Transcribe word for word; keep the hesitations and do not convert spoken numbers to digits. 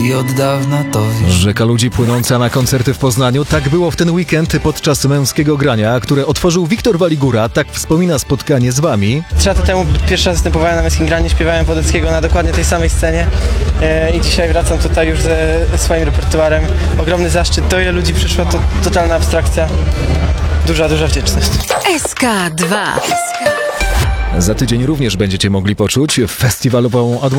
i od dawna to wiesz. Rzeka ludzi płynąca na koncerty w Poznaniu. Tak było w ten weekend podczas męskiego grania, które otworzył Wiktor Waligura. Tak wspomina spotkanie z wami. Trzy lata temu pierwszy raz występowałem na męskim graniu, śpiewałem Wodeckiego na dokładnie tej samej scenie e, i dzisiaj wracam tutaj już ze swoim repertuarem. Ogromny zaszczyt, to ile ludzi przyszło, to totalna abstrakcja. Duża, duża wdzięczność. S K dwa. Za tydzień również będziecie mogli poczuć festiwalową atmosferę.